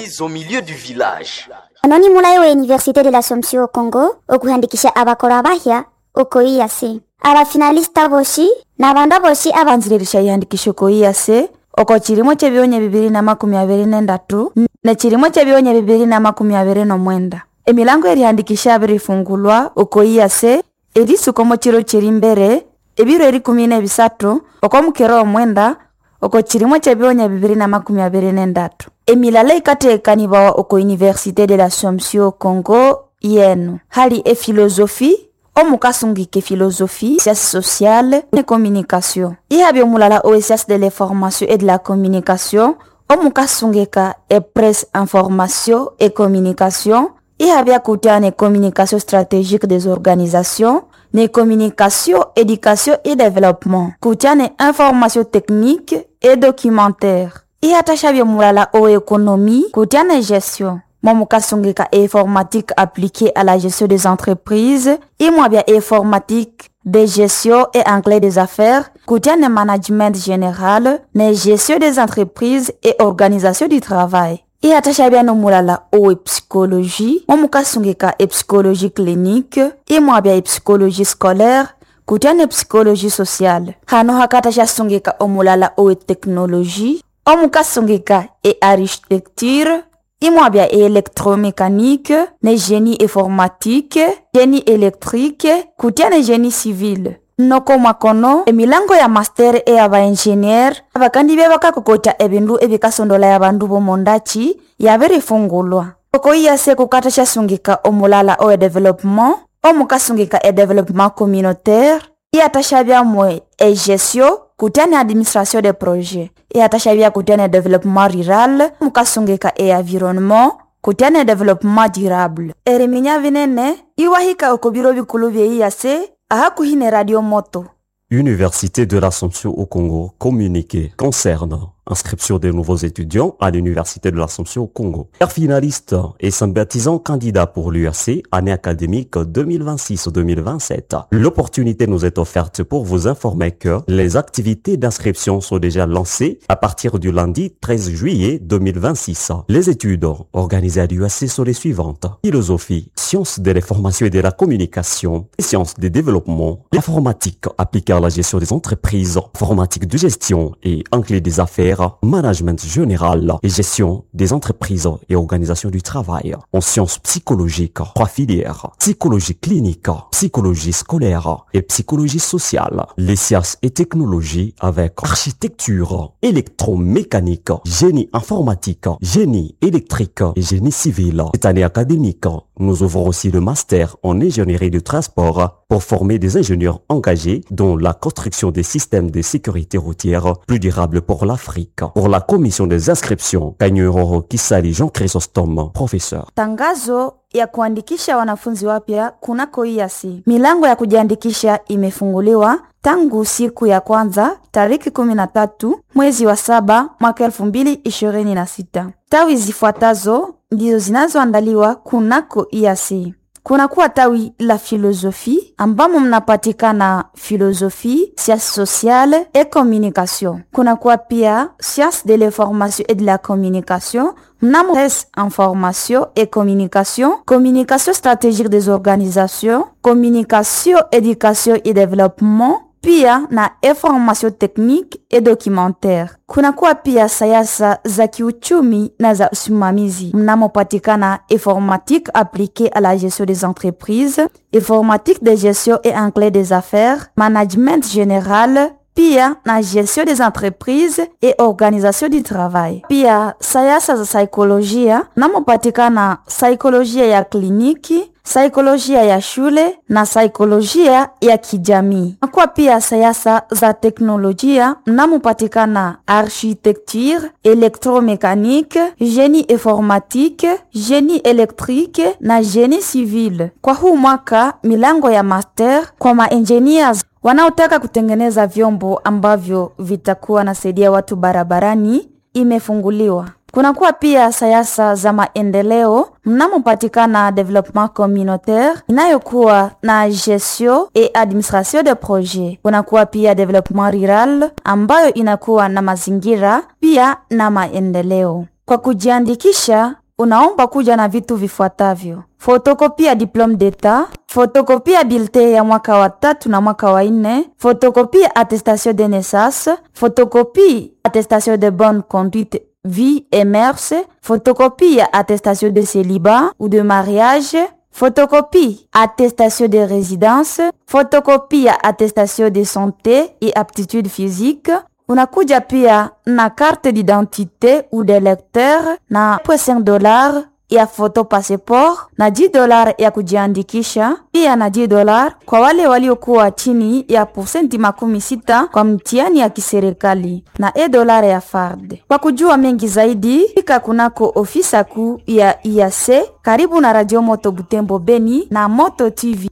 l'église au milieu du village. Anoni mulayo wa Université de l'Assomption au Congo okuhandikisha abakora bahya uko iyase abafinalista boshi n'abandi boshi abanzirisha yandikisha uko iyase oko chirimo chebionye 2023 na chirimo chebionye 2029 emilango erihandikisha abirifungulwa uko iyase erisukomo chiro chiri mbere ebiro eri 13 oko mukero omwenda oko chirimo chebionye 2023 emilala ikatekanibawa oko Université de l'Assomption Congo yenu hali philosophie omukasungike philosophie, sciences sociales et communication. Ihabyo mulala sciences de l'information et de la communication omukasungeka presse information et communication. Ihabya kutiane communication stratégique des organisations, ne communication, éducation et développement. Kutiane information technique et documentaire. Ihatashabyo mulala économie, kutiane gestion. Momukasungeka informatique appliquée à la gestion des entreprises. Imwabya informatique de gestion et anglais des affaires. Kutiane management général, ne gestion des entreprises et organisation du travail. Ihatashabya no mulala psychologie. Momukasungeka psychologie clinique. Imwabya psychologie scolaire. Kutiane psychologie sociale. Hano hakatashabya omulala technologie. Omukasungeka architecture. Imwabya électromécanique, ne génie informatique, génie électrique, kutiane génie civil. Noko makono, emilango ya master e aba engineer, abakandi bebaka kokota ebindu ebikasondola ya bandu bomondachi, yabere fungulwa. Oko iyase kukatasha sungika omulala développement, omukasungika développement communautaire, iatashabya mwe gestion, kutiane administration des projets. Iatashabya kutiane développement rural, mukasungika environnement, kutiane développement durable. Ereminya vinene, iwahika okobiro bikulu bye iyase, ahakuhine radio moto. Université de l'Assomption au Congo, communiqué concerne inscription des nouveaux étudiants à l'Université de l'Assomption au Congo. Chers finalistes et sympathisants candidats pour l'UAC, année académique 2026-2027, l'opportunité nous est offerte pour vous informer que les activités d'inscription sont déjà lancées à partir du lundi 13 juillet 2026. Les études organisées à l'UAC sont les suivantes: philosophie, sciences de l'information et de la communication, sciences du développement, informatique appliquée à la gestion des entreprises, informatique de gestion et anglais des affaires, management général et gestion des entreprises et organisation du travail. En sciences psychologiques, 3 filières: psychologie clinique, psychologie scolaire et psychologie sociale. Les sciences et technologies avec architecture, électromécanique, génie informatique, génie électrique et génie civil. Cette année académique, nous ouvrons aussi le master en ingénierie du transport pour former des ingénieurs engagés dans la construction des systèmes de sécurité routière plus durables pour l'Afrique. Pour la commission des inscriptions, Kanyuroro Kisali Jean Chrysostome, professeur. Tangazo ya kuandikisha wanafunzi wapya kunako IAC. Milango ya kujiandikisha imefunguliwa tangu siku ya kwanza tariki 13 mwezi wa 7 mwaka 2026. Tawi zifuatazo ndizo zinazoandaliwa kunako IAC. Kunakuwa tawi la philosophie ambamo mnapatikana philosophie, sciences sociales et communication. Kunakuwa pia sciences de l'information et de la communication, mnamo presse information et communication, communication stratégique des organisations, communication, éducation et développement, pia na information technique et documentaire. Kunakuwa pia sayasa za kiuchumi na za usimamizi. Mnamopatikana informatique appliquée à la gestion des entreprises, informatique de gestion et anglais des affaires, management général, pia na gestion des entreprises et organisation du travail. Pia sayasa za saikolojia, mnamopatikana saikolojia ya kliniki, saikolojia ya shule na saikolojia ya kijamii. Kwa pia sayasa za teknolojia mnamopatikana architecture, électromécanique, génie informatique, génie électrique na génie civil. Kwa huu mwaka milango ya master kwa maengineers wanaotaka kutengeneza vyombo ambavyo vitakuwa nasaidia watu barabarani imefunguliwa. Kunakuwa pia sayasa za maendeleo mnamopatikana développement communautaire inayokuwa na gestion et administration de projet. Kunakuwa pia développement rural ambayo inakuwa na mazingira pia na maendeleo. Kwa kujiandikisha, unaomba kuja na vitu vifuatavyo: fotokopi ya diplome d'etat, fotokopi ya bulletin ya mwaka wa 3 na mwaka wa 4, fotokopi ya attestation de naissance, fotokopi attestation de bonne conduite vie et mœurs, photocopie attestation de célibat ou de mariage, photocopie attestation de résidence, photocopie attestation de santé et aptitude physique. Unakuja pia na carte d'identité ou de lecteur na $5 ya photo passeport na $10 ya kujiandikisha, pia na $10 kwa wale waliokuwa chini ya % 60 kwa mtihani ya kiserikali na $1 ya FARD. Kwa kujua mengi zaidi, fika kunako ofisa kuu ya IAC karibu na Radio Moto Butembo Beni na Moto TV.